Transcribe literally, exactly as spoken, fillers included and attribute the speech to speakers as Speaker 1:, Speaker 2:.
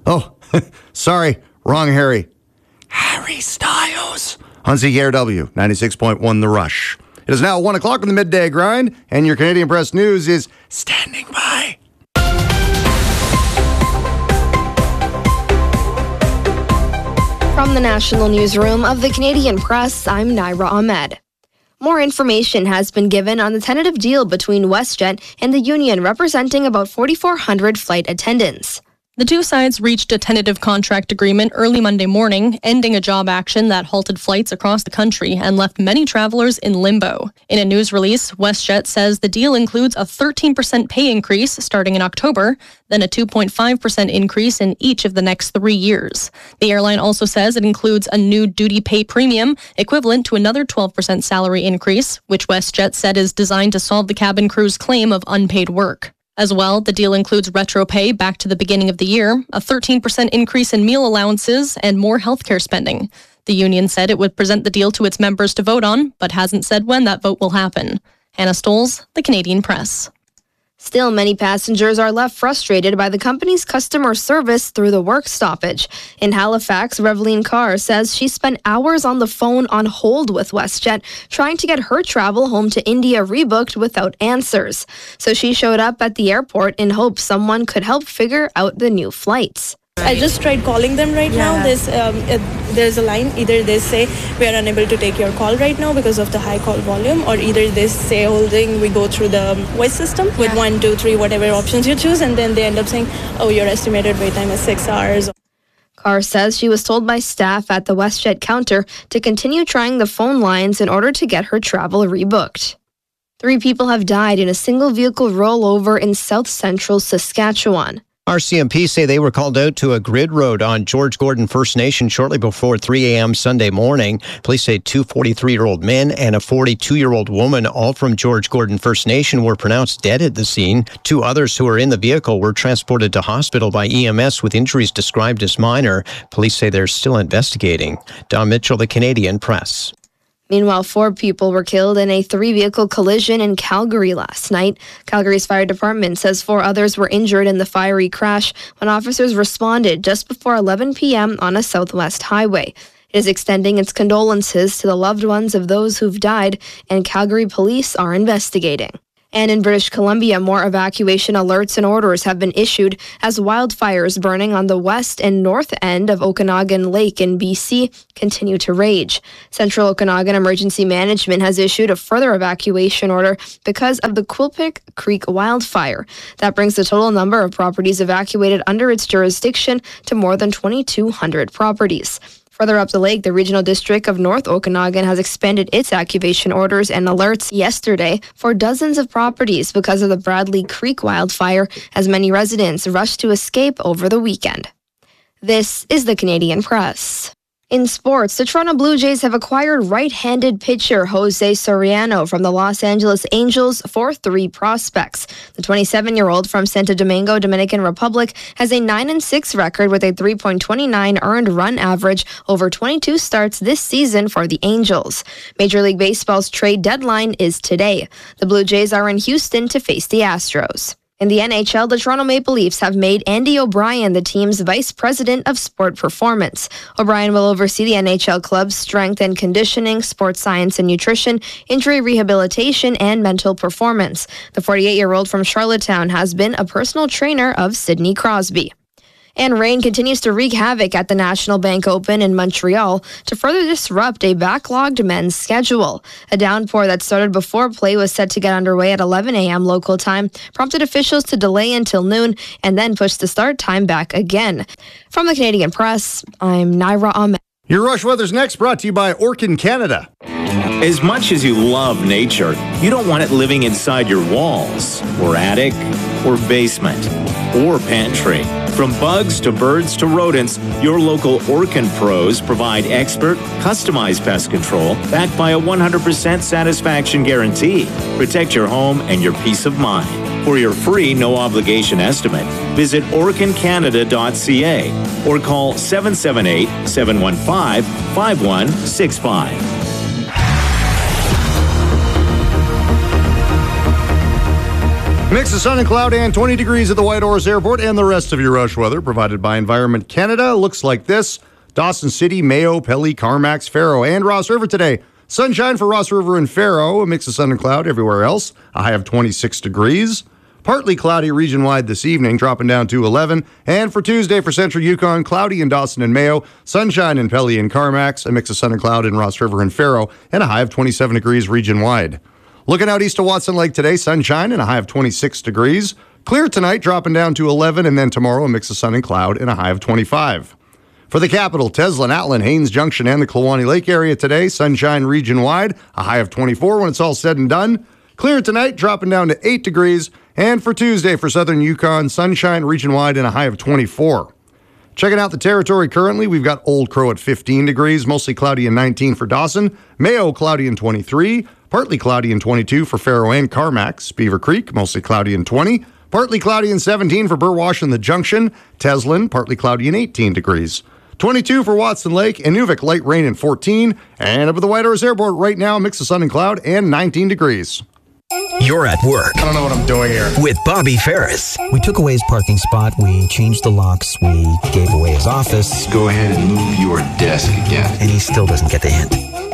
Speaker 1: Oh, sorry, wrong Harry. Harry Styles on C K R W ninety-six point one The Rush. It is now one o'clock on the midday grind, and your Canadian Press News is standing by.
Speaker 2: From the National Newsroom of the Canadian Press, I'm Naira Ahmed. More information has been given on the tentative deal between WestJet and the union representing about forty-four hundred flight attendants.
Speaker 3: The two sides reached a tentative contract agreement early Monday morning, ending a job action that halted flights across the country and left many travelers in limbo. In a news release, WestJet says the deal includes a thirteen percent pay increase starting in October, then a two point five percent increase in each of the next three years. The airline also says it includes a new duty pay premium, equivalent to another twelve percent salary increase, which WestJet said is designed to solve the cabin crew's claim of unpaid work. As well, the deal includes retro pay back to the beginning of the year, a thirteen percent increase in meal allowances, and more healthcare spending. The union said it would present the deal to its members to vote on, but hasn't said when that vote will happen. Hannah Stoles, The Canadian Press.
Speaker 2: Still, many passengers are left frustrated by the company's customer service through the work stoppage. In Halifax, Reveline Carr says she spent hours on the phone on hold with WestJet, trying to get her travel home to India rebooked without answers. So she showed up at the airport in hopes someone could help figure out the new flights.
Speaker 4: I just tried calling them right yeah. now. There's, um, uh, there's a line. Either they say we are unable to take your call right now because of the high call volume, or either they say holding, we go through the voice system with yeah. one, two, three, whatever options you choose, and then they end up saying, oh, your estimated wait time is six hours.
Speaker 2: Carr says she was told by staff at the WestJet counter to continue trying the phone lines in order to get her travel rebooked. Three people have died in a single vehicle rollover in south central Saskatchewan.
Speaker 5: R C M P say they were called out to a grid road on George Gordon First Nation shortly before three a.m. Sunday morning. Police say two forty-three-year-old men and a forty-two-year-old woman, all from George Gordon First Nation, were pronounced dead at the scene. Two others who were in the vehicle were transported to hospital by E M S with injuries described as minor. Police say they're still investigating. Don Mitchell, The Canadian Press.
Speaker 2: Meanwhile, four people were killed in a three-vehicle collision in Calgary last night. Calgary's fire department says four others were injured in the fiery crash when officers responded just before eleven p.m. on a southwest highway. It is extending its condolences to the loved ones of those who've died, and Calgary police are investigating. And in British Columbia, more evacuation alerts and orders have been issued as wildfires burning on the west and north end of Okanagan Lake in B C continue to rage. Central Okanagan Emergency Management has issued a further evacuation order because of the Quilpic Creek wildfire. That brings the total number of properties evacuated under its jurisdiction to more than twenty-two hundred properties. Further up the lake, the Regional District of North Okanagan has expanded its evacuation orders and alerts yesterday for dozens of properties because of the Bradley Creek wildfire, as many residents rushed to escape over the weekend. This is the Canadian Press. In sports, the Toronto Blue Jays have acquired right-handed pitcher Jose Soriano from the Los Angeles Angels for three prospects. The twenty-seven-year-old from Santo Domingo, Dominican Republic, has a nine and six record with a three point two nine earned run average over twenty-two starts this season for the Angels. Major League Baseball's trade deadline is today. The Blue Jays are in Houston to face the Astros. In the N H L, the Toronto Maple Leafs have made Andy O'Brien the team's vice president of sport performance. O'Brien will oversee the N H L club's strength and conditioning, sports science and nutrition, injury rehabilitation, and mental performance. The forty-eight-year-old from Charlottetown has been a personal trainer of Sidney Crosby. And rain continues to wreak havoc at the National Bank Open in Montreal to further disrupt a backlogged men's schedule. A downpour that started before play was set to get underway at eleven a.m. local time prompted officials to delay until noon and then push the start time back again. From the Canadian Press, I'm Naira Ahmed.
Speaker 1: Your Rush Weather's next, brought to you by Orkin Canada.
Speaker 6: As much as you love nature, you don't want it living inside your walls, or attic, or basement, or pantry. From bugs to birds to rodents, your local Orkin pros provide expert, customized pest control backed by a one hundred percent satisfaction guarantee. Protect your home and your peace of mind. For your free, no-obligation estimate, visit orkin canada dot c a or call seven seven eight, seven one five, five one six five.
Speaker 1: Mix of sun and cloud and twenty degrees at the Whitehorse Airport, and the rest of your rush weather provided by Environment Canada looks like this. Dawson City, Mayo, Pelly, Carmacks, Faro, and Ross River today. Sunshine for Ross River and Faro, a mix of sun and cloud everywhere else, a high of twenty-six degrees. Partly cloudy region-wide this evening, dropping down to eleven. And for Tuesday for Central Yukon, cloudy in Dawson and Mayo, sunshine in Pelly and Carmacks, a mix of sun and cloud in Ross River and Faro, and a high of twenty-seven degrees region-wide. Looking out east of Watson Lake today, sunshine and a high of twenty-six degrees. Clear tonight, dropping down to eleven, and then tomorrow a mix of sun and cloud and a high of twenty-five. For the capital, Teslin, Atlin, Haines Junction, and the Kluwani Lake area today, sunshine region-wide, a high of twenty-four when it's all said and done. Clear tonight, dropping down to eight degrees. And for Tuesday for southern Yukon, sunshine region-wide and a high of twenty-four. Checking out the territory currently, we've got Old Crow at fifteen degrees, mostly cloudy and nineteen for Dawson. Mayo, cloudy and twenty-three. Partly cloudy and twenty-two for Faro and Carmacks. Beaver Creek, mostly cloudy and twenty. Partly cloudy and seventeen for Burwash and the Junction. Teslin, partly cloudy and eighteen degrees. twenty-two for Watson Lake. Inuvik, light rain and fourteen. And up at the Whitehorse Airport right now, mix of sun and cloud and nineteen degrees.
Speaker 7: You're at work.
Speaker 1: I don't know what I'm doing here.
Speaker 7: With Bobby Ferris.
Speaker 8: We took away his parking spot. We changed the locks. We gave away his office.
Speaker 9: Go ahead and move your desk again.
Speaker 8: And he still doesn't get the hint.